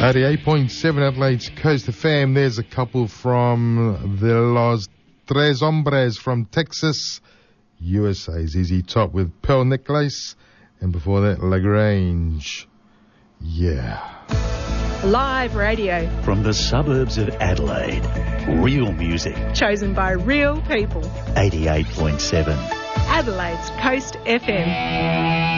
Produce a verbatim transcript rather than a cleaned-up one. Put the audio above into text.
eighty-eight point seven Adelaide's Coast F M. There's a couple from the Los Tres Hombres from Texas, U S A. Z Z Top with Pearl Necklace. And before that, LaGrange. Yeah. Live radio. From the suburbs of Adelaide. Real music. Chosen by real people. eighty-eight point seven. Adelaide's Coast F M.